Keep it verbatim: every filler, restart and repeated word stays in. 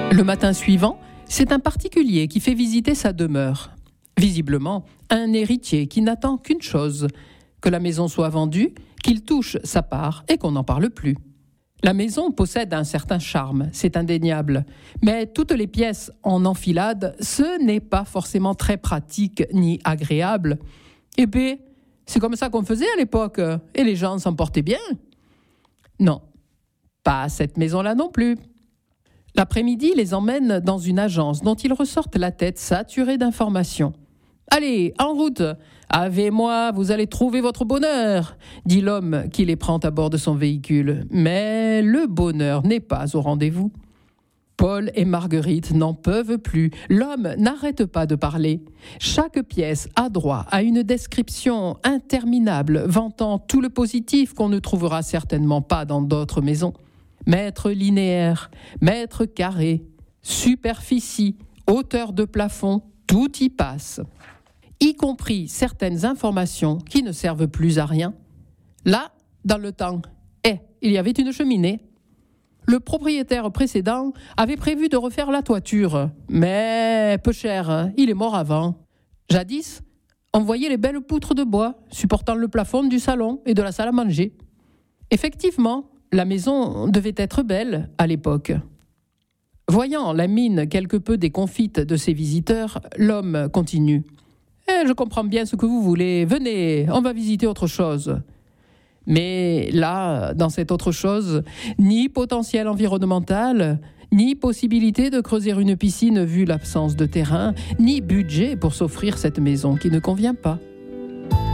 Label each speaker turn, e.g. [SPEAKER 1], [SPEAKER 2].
[SPEAKER 1] Le matin suivant, c'est un particulier qui fait visiter sa demeure. Visiblement, un héritier qui n'attend qu'une chose, que la maison soit vendue, qu'il touche sa part et qu'on n'en parle plus. La maison possède un certain charme, c'est indéniable, mais toutes les pièces en enfilade, ce n'est pas forcément très pratique ni agréable. Et puis, c'est comme ça qu'on faisait à l'époque, et les gens s'en portaient bien. Non, pas cette maison-là non plus. L'après-midi les emmène dans une agence dont ils ressortent la tête saturée d'informations. « Allez, en route, avec moi, vous allez trouver votre bonheur », dit l'homme qui les prend à bord de son véhicule. Mais le bonheur n'est pas au rendez-vous. Paul et Marguerite n'en peuvent plus. L'homme n'arrête pas de parler. Chaque pièce a droit à une description interminable, vantant tout le positif qu'on ne trouvera certainement pas dans d'autres maisons. Mètres linéaires, mètres carrés, superficie, hauteur de plafond, tout y passe. Y compris certaines informations qui ne servent plus à rien. Là, dans le temps, eh, il y avait une cheminée. Le propriétaire précédent avait prévu de refaire la toiture, mais peu cher, il est mort avant. Jadis, on voyait les belles poutres de bois supportant le plafond du salon et de la salle à manger. Effectivement, la maison devait être belle à l'époque. Voyant la mine quelque peu déconfite de ses visiteurs, l'homme continue. Eh, je comprends bien ce que vous voulez. Venez, on va visiter autre chose. Mais là, dans cette autre chose, ni potentiel environnemental, ni possibilité de creuser une piscine vu l'absence de terrain, ni budget pour s'offrir cette maison qui ne convient pas.